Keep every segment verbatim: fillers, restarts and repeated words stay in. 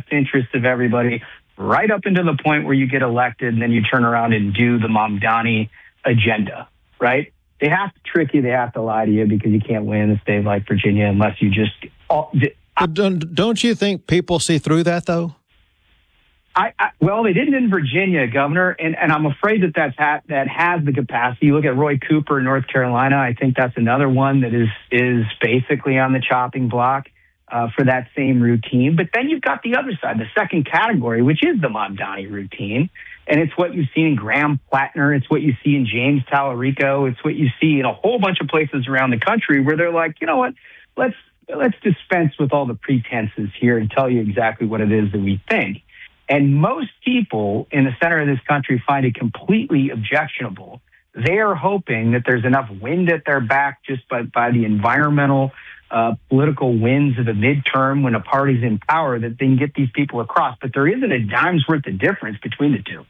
interest of everybody, right up into the point where you get elected, and then you turn around and do the Mamdani agenda, right? They have to trick you. They have to lie to you because you can't win in a state like Virginia unless you just... All, but don't, don't you think people see through that, though? I, I, well, they didn't in Virginia, Governor, and, and I'm afraid that that's ha- that has the capacity. You look at Roy Cooper in North Carolina. I think that's another one that is is basically on the chopping block uh, for that same routine. But then you've got the other side, the second category, which is the Mamdani routine. And it's what you see in Graham Plattner. It's what you see in James Tallarico. It's what you see in a whole bunch of places around the country where they're like, you know what, let's let's dispense with all the pretenses here and tell you exactly what it is that we think. And most people in the center of this country find it completely objectionable. They are hoping that there's enough wind at their back just by, by the environmental uh, political winds of the midterm when a party's in power that they can get these people across. But there isn't a dime's worth of difference between the two.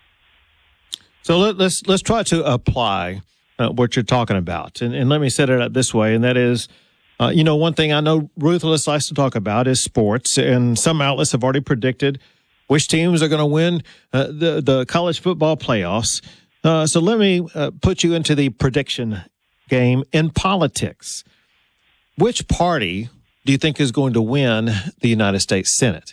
So let, let's let's try to apply uh, what you're talking about. And, and let me set it up this way, and that is, uh, you know, one thing I know Ruthless likes to talk about is sports, and some outlets have already predicted which teams are going to win uh, the, the college football playoffs. Uh, so let me uh, put you into the prediction game in politics. Which party do you think is going to win the United States Senate?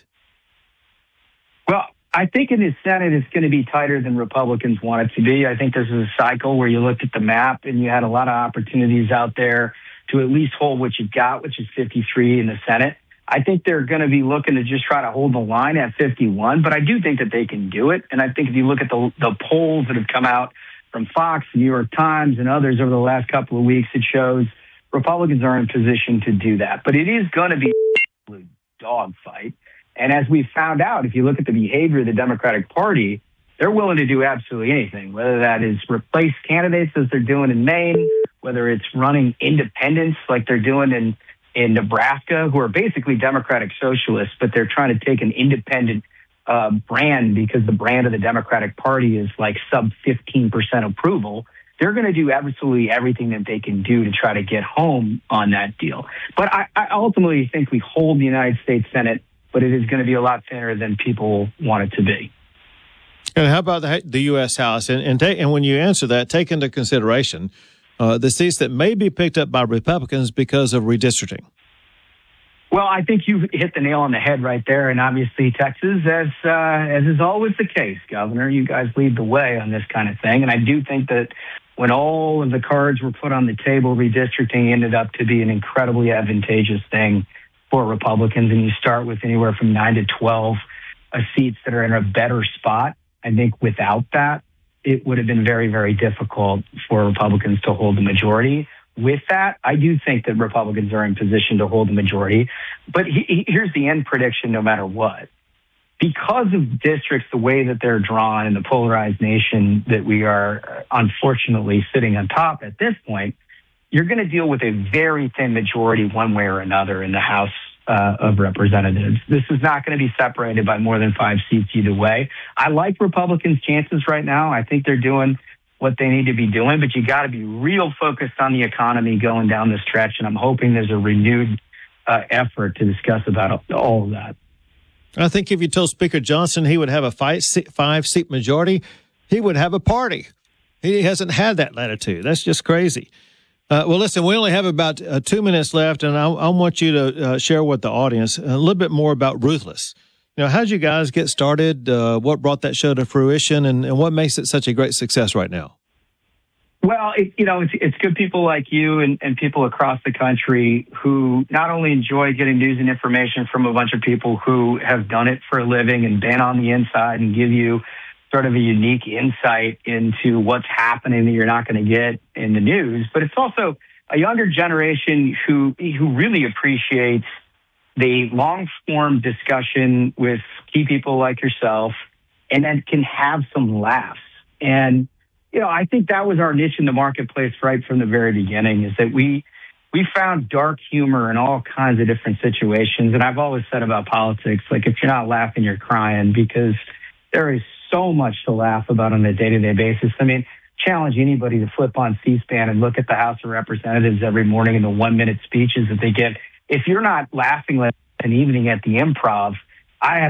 Well, I think in the Senate it's going to be tighter than Republicans want it to be. I think this is a cycle where you looked at the map and you had a lot of opportunities out there to at least hold what you've got, which is fifty-three in the Senate. I think they're going to be looking to just try to hold the line at fifty-one, but I do think that they can do it. And I think if you look at the, the polls that have come out from Fox, New York Times, and others over the last couple of weeks, it shows Republicans are in position to do that. But it is going to be a dogfight. And as we found out, if you look at the behavior of the Democratic Party, they're willing to do absolutely anything, whether that is replace candidates as they're doing in Maine, whether it's running independents like they're doing in, in Nebraska, who are basically Democratic socialists, but they're trying to take an independent uh, brand because the brand of the Democratic Party is like sub fifteen percent approval. They're going to do absolutely everything that they can do to try to get home on that deal. But I, I ultimately think we hold the United States Senate, but it is going to be a lot thinner than people want it to be. And how about the, the U S House? And and, take, and when you answer that, take into consideration uh, the seats that may be picked up by Republicans because of redistricting. Well, I think you hit the nail on the head right there. And obviously Texas, as uh, as is always the case, Governor, you guys lead the way on this kind of thing. And I do think that when all of the cards were put on the table, redistricting ended up to be an incredibly advantageous thing for Republicans. And you start with anywhere from nine to twelve uh, seats that are in a better spot. I think without that, it would have been very, very difficult for Republicans to hold the majority. With that, I do think that Republicans are in position to hold the majority. But he, he, here's the end prediction no matter what. Because of districts, the way that they're drawn in the polarized nation that we are unfortunately sitting on top at this point, you're going to deal with a very thin majority one way or another in the House uh, of Representatives. This is not going to be separated by more than five seats either way. I like Republicans' chances right now. I think they're doing what they need to be doing, but you got to be real focused on the economy going down the stretch, and I'm hoping there's a renewed uh, effort to discuss about all of that. I think if you told Speaker Johnson he would have a five-seat majority, he would have a party. He hasn't had that latitude. That's just crazy. Uh, well, listen, we only have about uh, two minutes left, and I, I want you to uh, share with the audience a little bit more about Ruthless. You know, how did you guys get started? Uh, what brought that show to fruition, and, and what makes it such a great success right now? Well, it, you know, it's, it's good people like you and, and people across the country who not only enjoy getting news and information from a bunch of people who have done it for a living and been on the inside and give you sort of a unique insight into what's happening that you're not going to get in the news. But it's also a younger generation who who really appreciates the long-form discussion with key people like yourself and then can have some laughs. And you know, I think that was our niche in the marketplace right from the very beginning, is that we we found dark humor in all kinds of different situations. And I've always said about politics, like, if you're not laughing, you're crying, because there is so much to laugh about on a day-to-day basis. I mean, challenge anybody to flip on C-SPAN and look at the House of Representatives every morning and the one-minute speeches that they give. If you're not laughing like an evening at the Improv, I have